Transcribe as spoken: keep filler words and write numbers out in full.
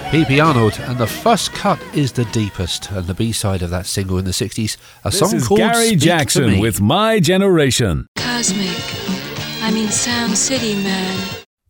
P P Arnold, and the first cut is the deepest, and the B-side of that single in the sixties, a This song is called Gary Speak Jackson to Me. with My Generation. Cosmic, I mean Sound City, man.